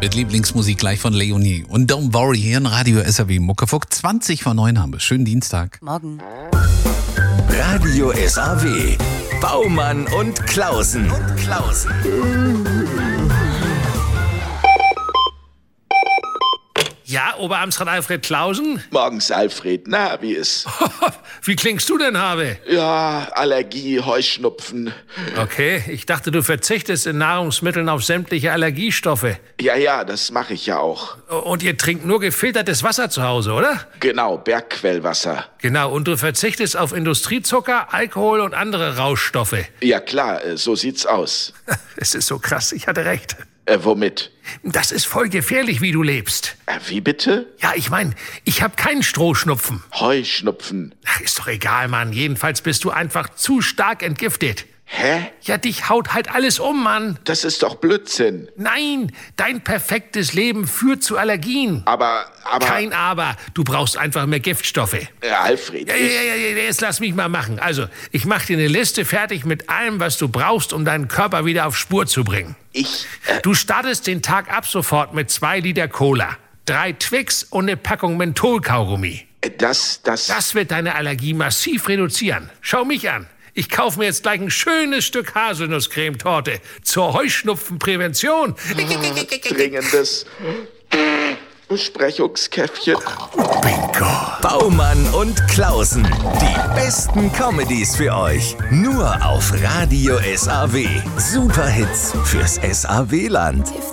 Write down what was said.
Mit Lieblingsmusik gleich von Leonie. Und Don't Worry hier in Radio SAW Muckefuck. 20:09 haben wir. Schönen Dienstag. Morgen. Radio SAW. Baumann und Klausen. Ja, Oberamtsrat Alfred Klausen? Morgens, Alfred. Na, wie ist? Wie klingst du denn, Habe? Ja, Allergie, Heuschnupfen. Okay, ich dachte, du verzichtest in Nahrungsmitteln auf sämtliche Allergiestoffe. Ja, das mache ich ja auch. Und ihr trinkt nur gefiltertes Wasser zu Hause, oder? Genau, Bergquellwasser. Genau, und du verzichtest auf Industriezucker, Alkohol und andere Rauschstoffe. Ja klar, so sieht's aus. Es ist so krass, ich hatte recht. Womit? Das ist voll gefährlich, wie du lebst. Wie bitte? Ja, ich meine, ich habe keinen Strohschnupfen. Heuschnupfen. Ach, ist doch egal, Mann. Jedenfalls bist du einfach zu stark entgiftet. Hä? Ja, dich haut halt alles um, Mann. Das ist doch Blödsinn. Nein, dein perfektes Leben führt zu Allergien. Aber... Kein Aber. Du brauchst einfach mehr Giftstoffe. Alfred, Ja, jetzt lass mich mal machen. Also, ich mache dir eine Liste fertig mit allem, was du brauchst, um deinen Körper wieder auf Spur zu bringen. Du startest den Tag ab sofort mit 2 Liter Cola, 3 Twix und eine Packung Mentholkaugummi. Das wird deine Allergie massiv reduzieren. Schau mich an. Ich kaufe mir jetzt gleich ein schönes Stück Haselnusscremetorte zur Heuschnupfenprävention. Dringendes Besprechungskäffchen. Bingo. Baumann und Klausen. Die besten Comedies für euch. Nur auf Radio SAW. Superhits fürs SAW-Land.